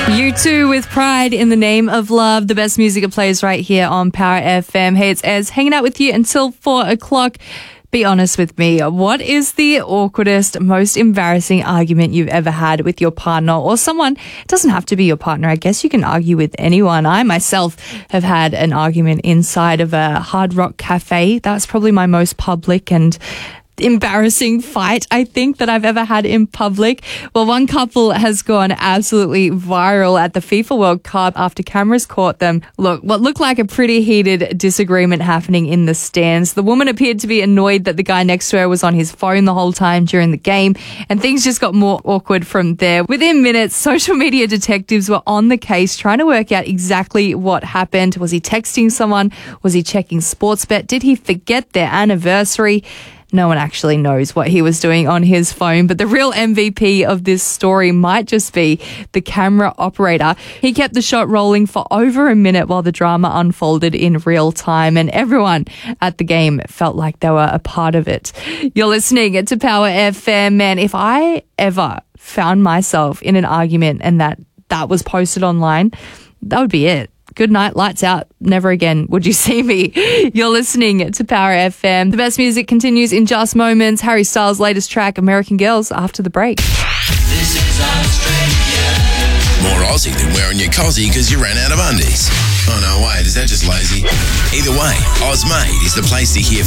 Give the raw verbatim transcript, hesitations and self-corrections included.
You Too with Pride in the Name of Love. The best music it plays right here on Power F M. Hey, it's Ez hanging out with you until four o'clock. Be honest with me. What is the awkwardest, most embarrassing argument you've ever had with your partner or someone? It doesn't have to be your partner. I guess you can argue with anyone. I myself have had an argument inside of a Hard Rock cafe. That's probably my most public and embarrassing fight, I think, that I've ever had in public. Well, one couple has gone absolutely viral at the FIFA World Cup after cameras caught them. Look, what looked like a pretty heated disagreement happening in the stands. The woman appeared to be annoyed that the guy next to her was on his phone the whole time during the game, and things just got more awkward from there. Within minutes, social media detectives were on the case trying to work out exactly what happened. Was he texting someone? Was he checking Sportsbet? Did he forget their anniversary? No one actually knows what he was doing on his phone, but the real M V P of this story might just be the camera operator. He kept the shot rolling for over a minute while the drama unfolded in real time, and everyone at the game felt like they were a part of it. You're listening to Power F M, man. If I ever found myself in an argument and that that was posted online, that would be it. Good night, lights out. Never again would you see me. You're listening to Power F M. The best music continues in just moments. Harry Styles' latest track, American Girls, after the break. This is Australia. More Aussie than wearing your cozzy because you ran out of undies. Oh no, wait, is that just lazy? Either way, Ozmade is the place to hear